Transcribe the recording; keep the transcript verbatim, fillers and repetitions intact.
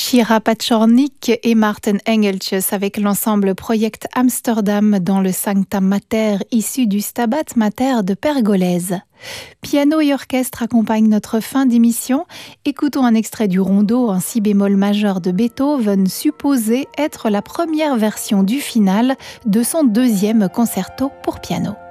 Kira Pachornik et Martin Engeltjes avec l'ensemble Project Amsterdam dans le Sancta Mater issu du Stabat Mater de Pergolèse. Piano et orchestre accompagnent notre fin d'émission. Écoutons un extrait du rondo en si bémol majeur de Beethoven, supposé être la première version du final de son deuxième concerto pour piano.